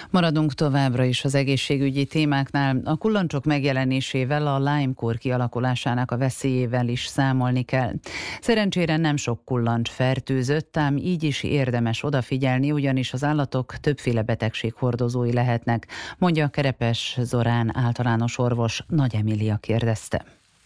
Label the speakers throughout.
Speaker 1: Maradunk továbbra is az egészségügyi témáknál. A kullancsok megjelenésével a Lyme-kór kialakulásának a veszélyével is számolni kell. Szerencsére nem sok kullancs fertőzött, ám így is érdemes odafigyelni, ugyanis az állatok többféle betegség hordozói lehetnek, mondja Kerepes Zorán általános orvos. Nagy Emília kérdezte.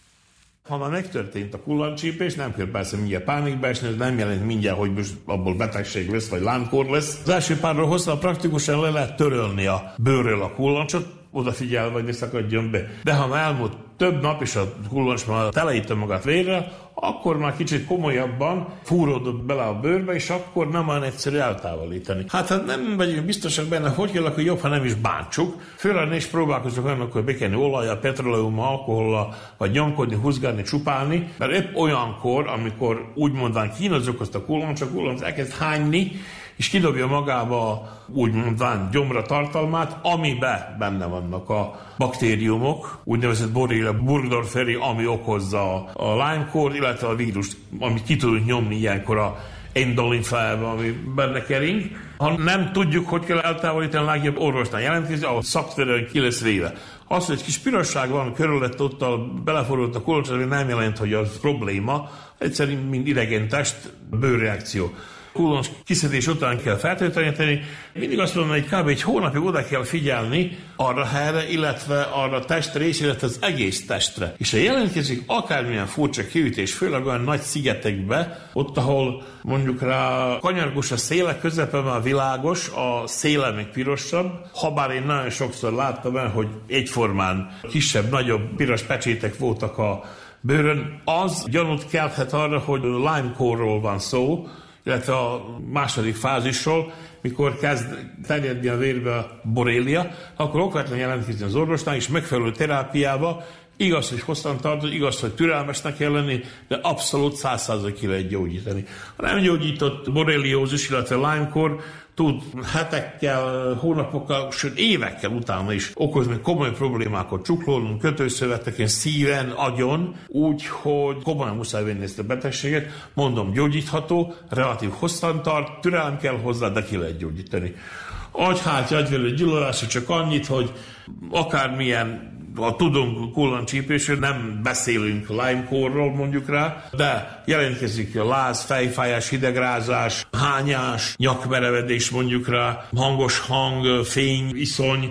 Speaker 2: Ha már megtörtént a kullancsípés, nem kell persze mindjárt pánikba esni, ez nem jelent mindjárt, hogy most abból betegség lesz, vagy Lyme-kór lesz. Az első párról hozzá praktikusan le lehet törölni a bőrről a kullancsot, odafigyelve, hogy ne szakadjon be. De ha már elmúlt több nap, és a kullancs már teleítte magát vérrel, akkor már kicsit komolyabban fúródott bele a bőrbe, és akkor nem olyan egyszerű eltávolítani. Hát nem vagyunk biztosak benne, hogy kell, akkor jobb, ha nem is bántsuk. Főleg is próbálkozunk olyanok, hogy bekenni olajjal, petróleummal, alkohollal, vagy nyomkodni, húzgálni, csupálni, mert épp olyankor, amikor úgymondván kínozzuk azt a kullanc elkezd hányni, és kidobja magába úgymondván gyomra tartalmát, amiben benne vannak a baktériumok, úgynevezett Borrelia burgdorferi, ami okozza a Lyme-kór, illetve a vírust, amit ki tudunk nyomni ilyenkor a endolinfába, ami benne kering. Ha nem tudjuk, hogy kell eltávolítani, a legjobb orvosnál jelentkezni, ahol szakszerűen ki lesz véve. Az, hogy egy kis pirosság van körülött, ott beleforult a kullancs, az nem jelent, hogy az probléma, egyszerűen mind idegen test, bőrreakció. Kullancs kiszedés után kell fertőtleníteni. Mindig azt mondom, hogy kb. Egy hónapig oda kell figyelni arra helyre, illetve arra a testrész, illetve az egész testre. És ha jelentkezik akármilyen furcsa kiütés, főleg olyan nagy szigetekbe, ott, ahol mondjuk rá kanyargós a széle, közepe már világos, a széle még pirosabb, habár én nagyon sokszor láttam el, hogy egyformán kisebb-nagyobb piros pecsétek voltak a bőrön, az gyanút kelthet arra, hogy Lyme-kórról van szó, illetve a második fázisról, mikor kezd terjedni a vérbe a borrelia, akkor okvetlen jelentkezni az orvosnál, és megfelelő terápiába, igaz, hogy hosszan tartó, igaz, hogy türelmesnek kell lenni, de abszolút 100%-ig lehet gyógyítani. A nem gyógyított borreliózis, illetve Lyme-kór tud hetekkel, hónapokkal, sőt évekkel utána is okozni komoly problémákat csuklódon, kötőszöveteken, szíven, agyon, úgyhogy komolyan muszáj venni ezt a betegséget. Mondom, gyógyítható, relatív hosszan tart, türelem kell hozzá, de ki lehet gyógyítani. Agyhártya, agyvelő gyulladás, csak annyit, hogy akármilyen, ha tudunk kullancsípésről, nem beszélünk Lyme-kórról mondjuk rá, de jelentkezik a láz, fejfájás, hidegrázás, hányás, nyakmerevedés mondjuk rá, hangos hang, fény, iszony,